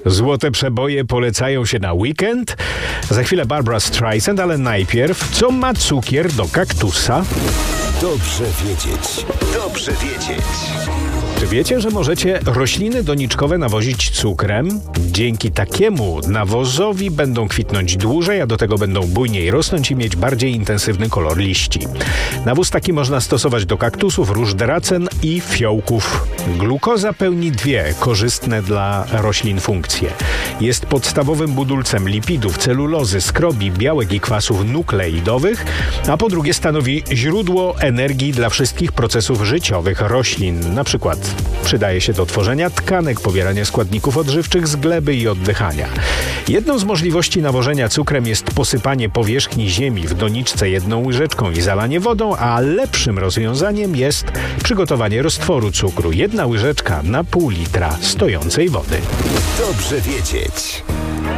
Złote przeboje polecają się na weekend. Za chwilę Barbra Streisand, ale najpierw, co ma cukier do kaktusa? Dobrze wiedzieć. Dobrze wiedzieć. Czy wiecie, że możecie rośliny doniczkowe nawozić cukrem? Dzięki takiemu nawozowi będą kwitnąć dłużej, a do tego będą bujniej rosnąć i mieć bardziej intensywny kolor liści. Nawóz taki można stosować do kaktusów, róż dracen i fiołków. Glukoza pełni dwie korzystne dla roślin funkcje. Jest podstawowym budulcem lipidów, celulozy, skrobi, białek i kwasów nukleidowych, a po drugie stanowi źródło energii dla wszystkich procesów życiowych roślin, na przykład przydaje się do tworzenia tkanek, pobierania składników odżywczych z gleby i oddychania. Jedną z możliwości nawożenia cukrem jest posypanie powierzchni ziemi w doniczce 1 łyżeczką i zalanie wodą, a lepszym rozwiązaniem jest przygotowanie roztworu cukru. 1 łyżeczka na pół litra stojącej wody. Dobrze wiedzieć.